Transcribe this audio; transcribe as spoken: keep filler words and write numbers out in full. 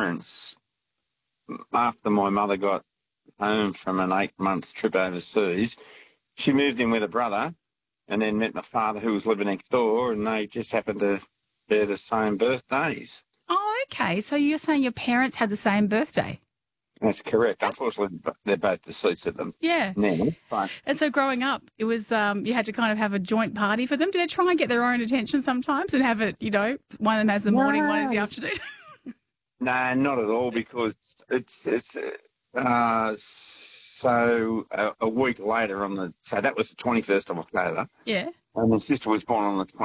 parents, after my mother got home from an eight-month trip overseas, she moved in with her brother and then met my father, who was living next door, and they just happened to share the same birthdays. Oh, okay. So you're saying your parents had the same birthday? That's correct. Unfortunately, they're both deceased at them Yeah. now. But And so growing up, it was um, you had to kind of have a joint party for them. Did they try and get their own attention sometimes and have it, you know, one of them has the morning, one is the No. afternoon? no, not at all, because it's it's uh, so a, a week later on the so that was the twenty-first of October, Yeah. and my sister was born on the